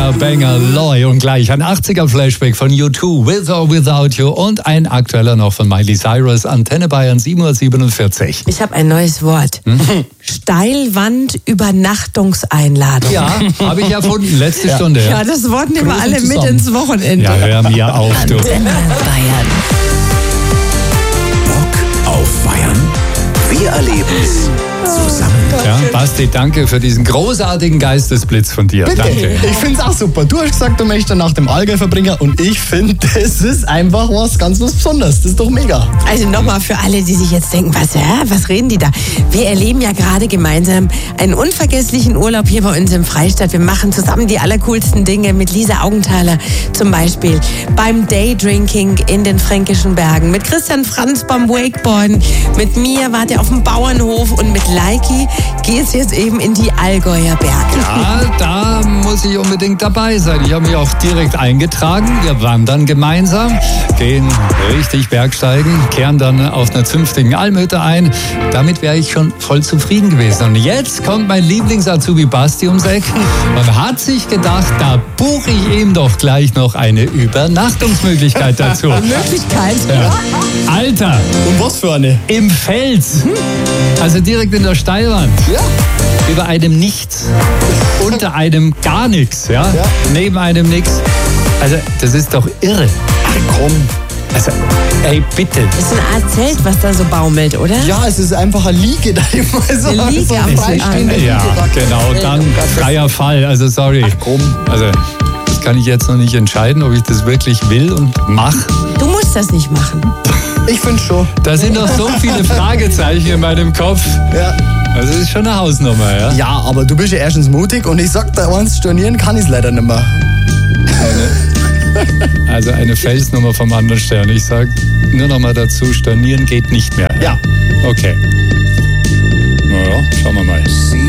Banger, Loy. Und gleich ein 80er-Flashback von U2, With or Without You. Und ein aktueller noch von Miley Cyrus, Antenne Bayern 7:47 Uhr. Ich habe ein neues Wort. Steilwand-Übernachtungseinladung. Ja, habe ich erfunden, letzte Stunde. Ja, das Wort nehmen wir alle mit ins Wochenende. Ja, hör mir auf, du. Antenne Bayern. Bock auf Feiern? Wir erleben's zusammen. Ja, Basti, danke für diesen großartigen Geistesblitz von dir. Bitte. Danke. Ich finde es auch super. Du hast gesagt, du möchtest nach dem Allgäu verbringen und ich finde, das ist einfach was Besonderes. Das ist doch mega. Also nochmal für alle, die sich jetzt denken, was reden die da? Wir erleben ja gerade gemeinsam einen unvergesslichen Urlaub hier bei uns im Freistaat. Wir machen zusammen die allercoolsten Dinge mit Lisa Augenthaler zum Beispiel beim Daydrinking in den Fränkischen Bergen, mit Christian Franz beim Wakeboarden, mit mir wart ihr auf dem Bauernhof und mit Leiki geht's jetzt eben in die Allgäuer Berge. Ja, da muss ich unbedingt dabei sein. Ich habe mich auch direkt eingetragen. Wir wandern gemeinsam, gehen richtig Bergsteigen, kehren dann auf einer zünftigen Almhütte ein. Damit wäre ich schon voll zufrieden gewesen. Und jetzt kommt mein Lieblings-Azubi Basti ums Eck und hat sich gedacht, da buche ich ihm doch gleich noch eine Übernachtungsmöglichkeit dazu. Möglichkeit. Ja. Alter, Und was für eine? im Fels, also direkt in der Steilwand. Ja. Über einem Nichts, unter einem gar nichts, ja? Neben einem nichts. Also, das ist doch irre. Ach komm. Also, ey, bitte. Das ist eine Art Zelt, was da so baumelt, oder? Ja, es ist einfach eine Liege, da ich mal so Eine Liege so am eine freistehende Ja, Liege da. genau. Und dann freier Fall. Also, sorry. Komm. Also, das kann ich jetzt noch nicht entscheiden, ob ich das wirklich will und mache. Du musst das nicht machen. Ich finde schon. Da sind noch so viele Fragezeichen in meinem Kopf. Ja. Also, das ist schon eine Hausnummer, ja? Ja, aber du bist ja erstens mutig und ich sag da eins, stornieren kann ich leider nicht mehr. Also, eine Felsnummer vom anderen Stern. Ich sag nur noch mal dazu, stornieren geht nicht mehr. Ja. Okay. Naja, schauen wir mal.